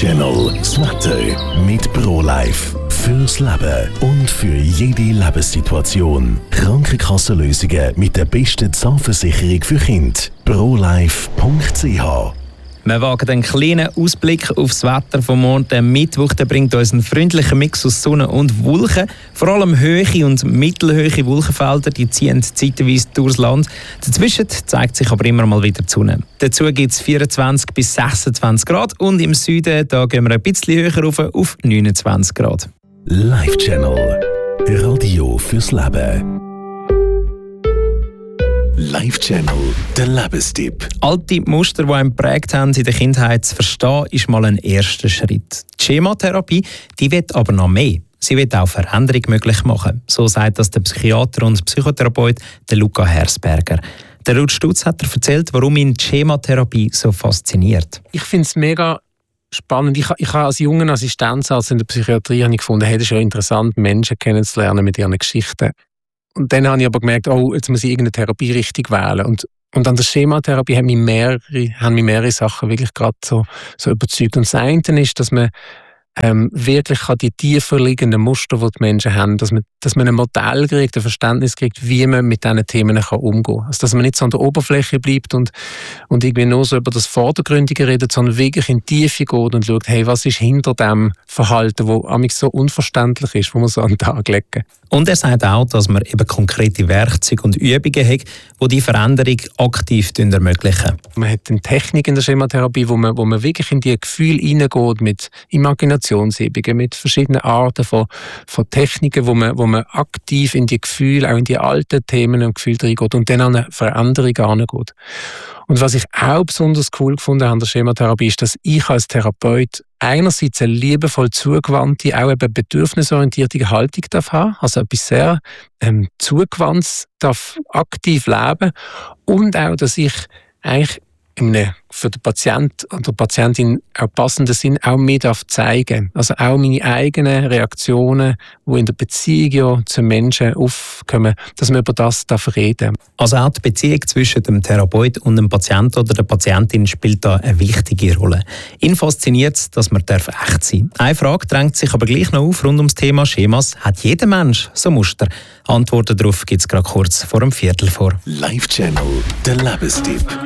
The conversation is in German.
Channel das Wetter mit ProLife. Fürs Leben und für jede Lebenssituation. Krankenkassenlösungen mit der besten Zahnversicherung für Kinder. ProLife.ch. Wir wagen einen kleinen Ausblick auf das Wetter vom morgen Mittwoch. Der bringt uns einen freundlichen Mix aus Sonne und Wolken. Vor allem hohe und mittelhohe Wolkenfelder, die ziehen zeitweise durchs Land. Dazwischen zeigt sich aber immer mal wieder die Sonne. Dazu gibt es 24 bis 26 Grad und im Süden da gehen wir ein bisschen höher rauf auf 29 Grad. Live Channel. Radio fürs Leben. Live Channel, der Lebenstipp. Alte Muster, die einen geprägt haben in der Kindheit zu verstehen, ist mal ein erster Schritt. Die Schematherapie, die wird aber noch mehr. Sie wird auch Veränderung möglich machen. So sagt das der Psychiater und Psychotherapeut der Luca Hersberger. Der Ruth Stutz hat erzählt, warum ihn die Schematherapie so fasziniert. Ich finde es mega spannend. Ich habe als junger Assistenzarzt in der Psychiatrie gefunden, hey, es ist ja interessant, Menschen kennenzulernen mit ihren Geschichten. Und dann habe ich aber gemerkt, jetzt muss ich irgendeine Therapierichtung wählen. Und an der Schematherapie haben mich mehrere Sachen wirklich gerade so überzeugt. Und das eine ist, dass man wirklich die tiefer liegenden Muster, die die Menschen haben, dass man ein Modell kriegt, ein Verständnis kriegt, wie man mit diesen Themen umgehen kann. Also, dass man nicht so an der Oberfläche bleibt und irgendwie nur so über das Vordergründige redet, sondern wirklich in die Tiefe geht und schaut, hey, was ist hinter dem Verhalten, das manchmal so unverständlich ist, wo man so an den Tag legen. Und er sagt auch, dass man eben konkrete Werkzeuge und Übungen hat, die die Veränderung aktiv ermöglichen. Man hat eine Technik in der Schematherapie, wo man wirklich in die Gefühle hineingeht, mit Imaginationsübungen, mit verschiedenen Arten von Techniken, wo man aktiv in die Gefühle, auch in die alten Themen und Gefühle reingeht und dann an eine Veränderung herangeht. Und was ich auch besonders cool gefunden habe an der Schematherapie, ist, dass ich als Therapeut einerseits eine liebevoll zugewandte, auch eben bedürfnisorientierte Haltung haben, also etwas sehr zugewandtes darf aktiv leben und auch, dass ich eigentlich für den Patienten oder Patientin auch passenden Sinn auch mehr zeigen darf. Also auch meine eigenen Reaktionen, die in der Beziehung ja zu Menschen aufkommen, dass man über das reden darf. Also auch die Beziehung zwischen dem Therapeut und dem Patienten oder der Patientin spielt da eine wichtige Rolle. Ihn fasziniert es, dass man echt sein darf. Eine Frage drängt sich aber gleich noch auf rund ums Thema Schemas. Hat jeder Mensch so Muster? Antworten darauf gibt es gerade kurz vor dem Viertel vor. Live Channel, der Lebenstipp.